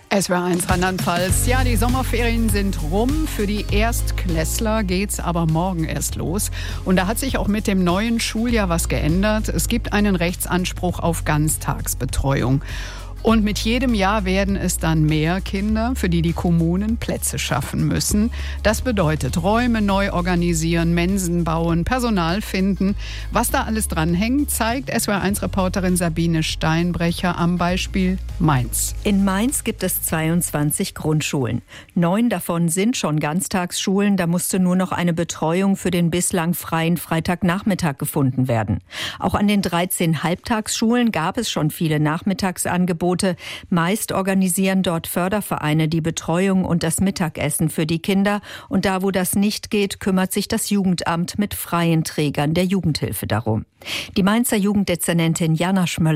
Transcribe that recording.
SWR1 Rheinland-Pfalz. Ja, die Sommerferien sind rum. Für die Erstklässler geht's aber morgen erst los. Und da hat sich auch mit dem neuen Schuljahr was geändert. Es gibt einen Rechtsanspruch auf Ganztagsbetreuung. Und mit jedem Jahr werden es dann mehr Kinder, für die die Kommunen Plätze schaffen müssen. Das bedeutet Räume neu organisieren, Mensen bauen, Personal finden. Was da alles dranhängt, zeigt SWR1-Reporterin Sabine Steinbrecher am Beispiel Mainz. In Mainz gibt es 22 Grundschulen. 9 davon sind schon Ganztagsschulen. Da musste nur noch eine Betreuung für den bislang freien Freitagnachmittag gefunden werden. Auch an den 13 Halbtagsschulen gab es schon viele Nachmittagsangebote. Meist organisieren dort Fördervereine die Betreuung und das Mittagessen für die Kinder. Und da, wo das nicht geht, kümmert sich das Jugendamt mit freien Trägern der Jugendhilfe darum. Die Mainzer Jugenddezernentin Jana Schmöller